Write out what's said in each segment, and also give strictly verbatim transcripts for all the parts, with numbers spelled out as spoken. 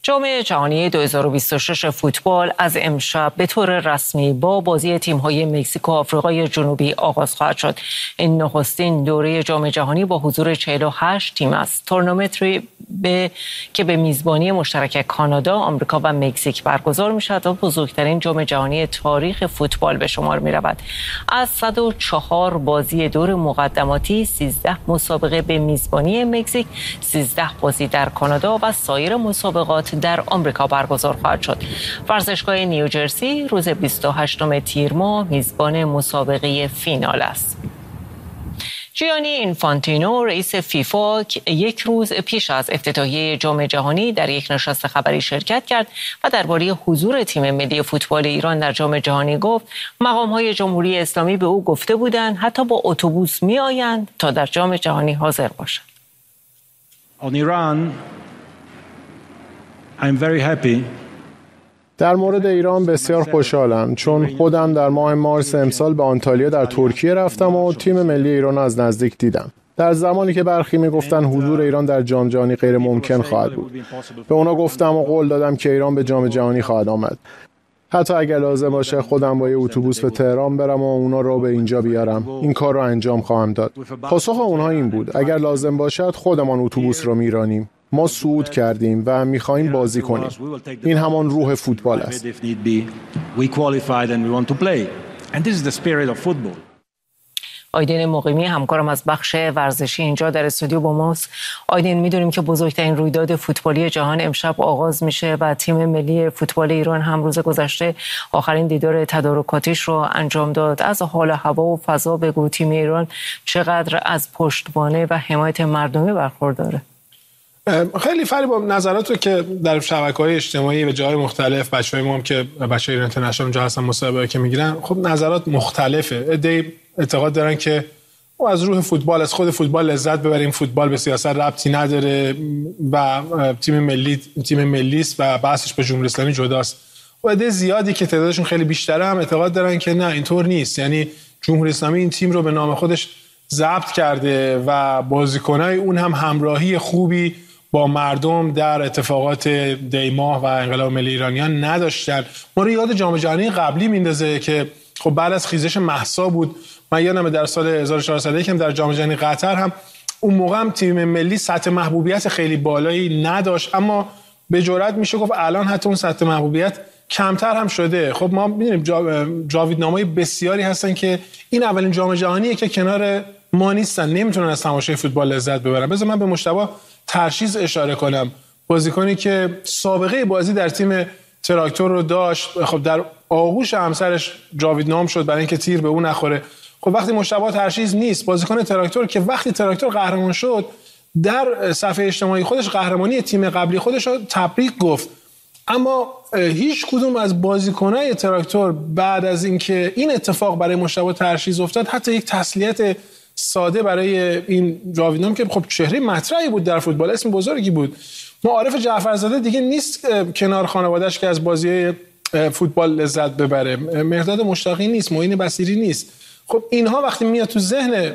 جام جهانی دو هزار و بیست و شش فوتبال از امشب به طور رسمی با بازی تیم‌های مکزیک و آفریقای جنوبی آغاز خواهد شد. این نخستین دوره جام جهانی با حضور چهل و هشت تیم است. تورنمنتی به که به میزبانی مشترک کانادا، آمریکا و مکزیک برگزار می‌شود و بزرگترین جام جهانی تاریخ فوتبال به شمار می‌رود. از صد و چهار بازی دور مقدماتی، سیزده مسابقه به میزبانی مکزیک، سیزده بازی در کانادا و سایر مسابقات در آمریکا برگزار خواهد شد. ورزشگاه نیوجرسی روز بیست و هشتم تیر ماه میزبان مسابقه فینال است. جیانی اینفانتینو رئیس فیفا یک روز پیش از افتتاحیه جام جهانی در یک نشست خبری شرکت کرد و درباره حضور تیم ملی فوتبال ایران در جام جهانی گفت مقام‌های جمهوری اسلامی به او گفته بودند حتی با اتوبوس می‌آیند تا در جام جهانی حاضر باشند. On Iran, I'm very happy. در مورد ایران بسیار خوشحالم چون خودم در ماه مارس امسال به آنتالیا در ترکیه رفتم و تیم ملی ایران از نزدیک دیدم. در زمانی که برخی میگفتن حضور ایران در جام جهانی غیر ممکن خواهد بود، به اونا گفتم و قول دادم که ایران به جام جهانی خواهد آمد. حتی اگر لازم باشه خودم با یه اتوبوس به تهران برم و اونا رو به اینجا بیارم، این کار رو انجام خواهم داد. پاسخ اونها این بود اگر لازم باشد خودمان اتوبوس رو میرانیم. ما صعود کردیم و می‌خواهیم بازی کنیم. این همان روح فوتبال است. آیدین مقیمی همکارم از بخش ورزشی اینجا در استودیو با ماست. آیدین، می‌دونیم که بزرگترین رویداد فوتبالی جهان امشب آغاز میشه و تیم ملی فوتبال ایران هم روز گذشته آخرین دیدار تدارکاتیش رو انجام داد. از حال هوا و فضا بگو، تیم ایران چقدر از پشتوانه و حمایت مردمی برخورداره؟ خیلی فرقی با نظرات رو که در شبکه‌های اجتماعی و جای مختلف بچه‌های ما هم که بچه‌های اینترنشنال اونجا هستن مسابقه که میگیرن، خب نظرات مختلفه. عده‌ای اعتقاد دارن که ما از روح فوتبال، از خود فوتبال لذت ببریم، فوتبال به سیاست ربطی نداره و تیم ملی تیم ملی است و بحثش با جمهوری اسلامی جداست. و عده زیادی که تعدادشون خیلی بیشتره هم اعتقاد دارن که نه، اینطور نیست. یعنی جمهوری اسلامی این تیم رو به نام خودش ضبط کرده و بازیکنای اون هم همراهی خوبی با مردم در اتفاقات دیماه و انقلاب ملی ایرانیان نداشتن. ما رو یاد جام جهانی قبلی میندازه که خب بعد از خیزش مهسا بود. من یادمه در سال هزار و چهارصد و یک هم در جام جهانی قطر هم اون موقع هم تیم ملی سطح محبوبیت خیلی بالایی نداشت، اما به جرئت میشه گفت الان حتی اون سطح محبوبیت کمتر هم شده. خب ما می‌بینیم جا... جاویدنامه‌های بسیاری هستن که این اولین جام جهانیه که کنار ما نیستن، نمیتونن از تماشای فوتبال لذت ببرن. بذار من به مجتبی ترشیز اشاره کنم، بازیکنی که سابقه بازی در تیم تراکتور رو داشت، خب در آغوش همسرش جاویدنام شد برای اینکه تیر به اون نخوره. خب وقتی مجتبی ترشیز نیست، بازیکن تراکتور که وقتی تراکتور قهرمان شد در صفحه اجتماعی خودش قهرمانی تیم قبلی خودش رو تبریک گفت، اما هیچ کدوم از بازیکنای تراکتور بعد از اینکه این اتفاق برای مجتبی ترشیز افتاد حتی یک تسلیت ساده برای این جاویدنام که خب چهره مطرحی بود در فوتبال، اسم بزرگی بود. معارف جعفرزاده دیگه نیست کنار خانواده‌اش که از بازی فوتبال لذت ببره، مهرداد مشتاقی نیست، معین بصیری نیست. خب اینها وقتی میاد تو ذهن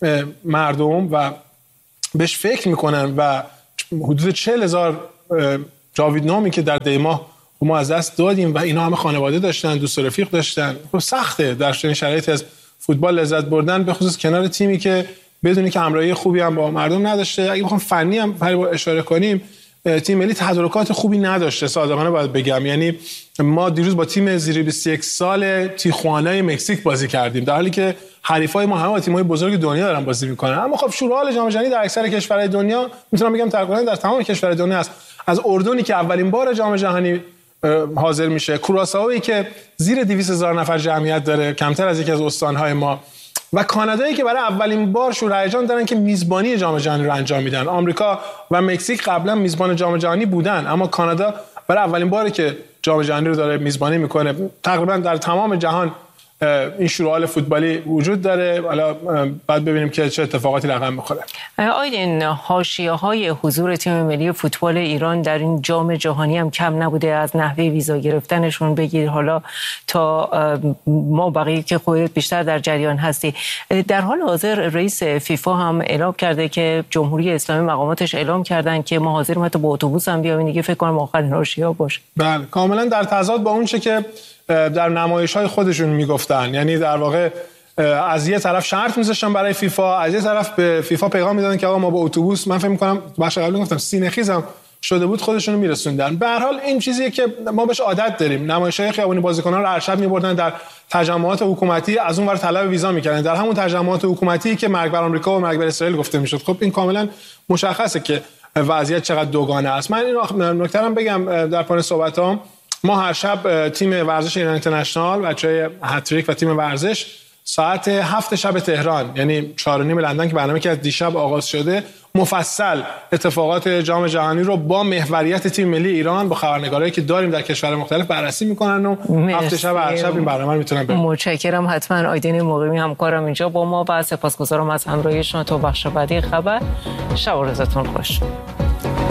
مردم و بهش فکر میکنن و حدود چهل هزار جاویدنامی که در دیماه ما از دست دادیم و اینا همه خانواده داشتن، دوست و رفیق داشتن، خب سخته در چنین شرایطی از فوتبال لذت بردن، به خصوص کنار تیمی که بدونی که همراهی خوبی هم با مردم نداشته. اگه بخوام فنی هم با اشاره کنیم، تیم ملی تدارکات خوبی نداشته، صادقانه باید بگم. یعنی ما دیروز با تیم زیر بیست و یک سال تیخوانا مکزیک بازی کردیم، در حالی که حریفای ما همه تیم‌های بزرگ دنیا دارن بازی میکنن. اما خب شورای جام جهانی در اکثر کشورهای دنیا، میتونم بگم تقریبا در تمام کشورهای دنیا است. از اردنی که اولین بار جام جهانی حاضر میشه، کوراسائویی که زیر دویست هزار نفر جمعیت داره، کمتر از یکی از استان‌های ما، و کانادایی که برای اولین بار شور هیجان دارن که میزبانی جام جهانی رو انجام میدن. آمریکا و مکزیک قبلا میزبان جام جهانی بودن، اما کانادا برای اولین باری که جام جهانی رو داره میزبانی میکنه. تقریبا در تمام جهان این شروع فوتبالی وجود داره. حالا بعد ببینیم که چه اتفاقاتی رقم بخوره. آیدین، حاشیه‌های حضور تیم ملی فوتبال ایران در این جام جهانی هم کم نبوده، از نحوه ویزا گرفتنشون بگیر حالا تا ما بقیه که خودت بیشتر در جریان هستی. در حال حاضر رئیس فیفا هم اعلام کرده که جمهوری اسلامی مقاماتش اعلام کردن که ما حاضریم حتی با اتوبوس هم بیایم، دیگه فکر کنم آخرین حاشیه‌ها باشه. بله، کاملا در تضاد با اون چه که در نمایش‌های خودشون میگفتن. یعنی در واقع از یه طرف شرط میذاشتن برای فیفا، از یه طرف به فیفا پیغام میدادن که آقا ما با اتوبوس، من فکر می‌کنم بخش قبلی گفتم سینه‌خیزم شده بود، خودشونو میرسوندن. به هر حال این چیزیه که ما بهش عادت داریم. نمایش‌های خیابانی بازیکنان رو هر شب می‌بردن در تجمعات حکومتی، از اون ور طلب ویزا می‌کردن در همون تجمعات حکومتی که مرگ بر آمریکا و مرگ بر اسرائیل گفته میشد. خب این کاملا مشخصه که وضعیت چقدر دوگانه است. من این نکته رو بگم در پایان صحبتام، ما هر شب تیم ورزش ایران اینترنشنال، بچهای هتریک و تیم ورزش ساعت هفت شب تهران، یعنی چهار و نیم لندن که برنامه که از دیشب آغاز شده، مفصل اتفاقات جام جهانی رو با محوریت تیم ملی ایران با خبرنگارایی که داریم در کشور مختلف بررسی میکنن و هفت شب هر شب این برنامه رو میتونن ببینن. متشکرم. حتما آیدین مقیمی همکارم اینجا با ما و سپاسگزارم از همراهی شما تا بخش بعدی خبر. شب و روزتون خوش.